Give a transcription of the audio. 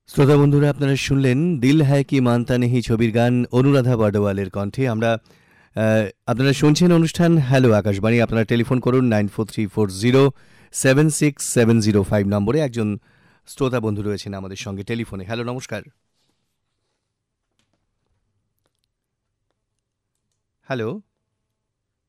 শ্রোতা বন্ধুরা, আপনারা শুনলেন দিল হ্যায় কি মানতা নেহি ছবির গান অনুরাধা বড়ওয়ালের কণ্ঠে। আপনারা শুনছেন অনুষ্ঠান হ্যালো আকাশবাণী। আপনারা টেলিফোন করুন 9434076705 নম্বরে। একজন শ্রোতা বন্ধু রয়েছেন আমাদের সঙ্গে টেলিফোনে। হ্যালো, নমস্কার। হ্যালো।